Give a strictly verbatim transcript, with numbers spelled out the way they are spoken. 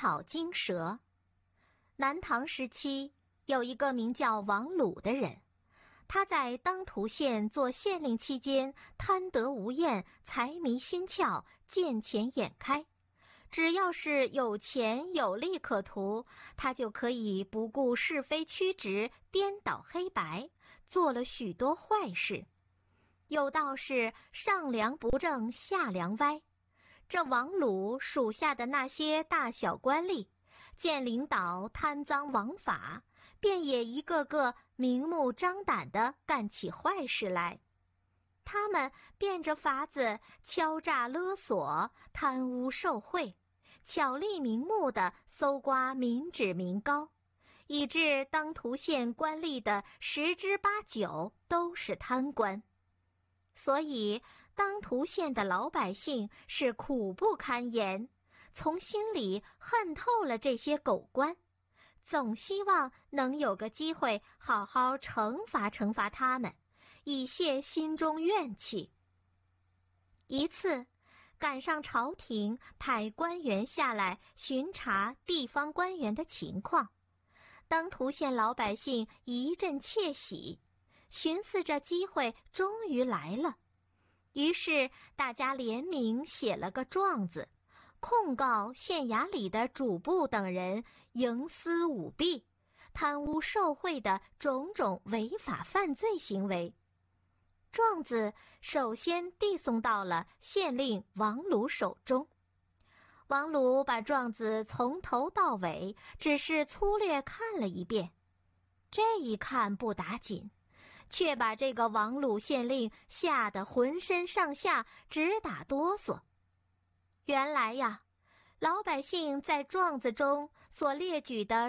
草惊蛇。南唐时期，有一个名叫王鲁的人，他在当涂县做县令期间贪得无厌，财迷心窍，见钱眼开。只要是有钱有利可图，他就可以不顾是非曲直，颠倒黑白，做了许多坏事。有道是上梁不正下梁歪，这王鲁属下的那些大小官吏，见领导贪赃枉法，便也一个个明目张胆地干起坏事来。他们变着法子敲诈勒索，贪污受贿，巧立名目地搜刮民脂民膏，以致当涂县官吏的十之八九都是贪官。所以当涂县的老百姓是苦不堪言，从心里恨透了这些狗官，总希望能有个机会好好惩罚惩罚他们，以泄心中怨气。一次赶上朝廷派官员下来巡查地方官员的情况，当涂县老百姓一阵窃喜，寻思着机会终于来了，于是大家联名写了个状子，控告县衙里的主簿等人营私舞弊、贪污受贿的种种违法犯罪行为。状子首先递送到了县令王鲁手中。王鲁把状子从头到尾只是粗略看了一遍，这一看不打紧，却把这个王鲁县令吓得浑身上下直打哆嗦。原来呀，老百姓在状子中所列举的